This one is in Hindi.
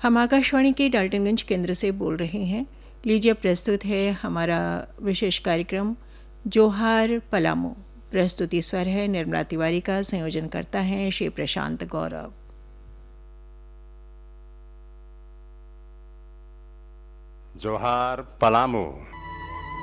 हम आकाशवाणी के डाल्टनगंज केंद्र से बोल रहे हैं। लीजिए प्रस्तुत है हमारा विशेष कार्यक्रम जोहार पलामू। प्रस्तुति स्वर है निर्मला तिवारी का, संयोजन करता है श्री प्रशांत गौरव। जोहार पलामू।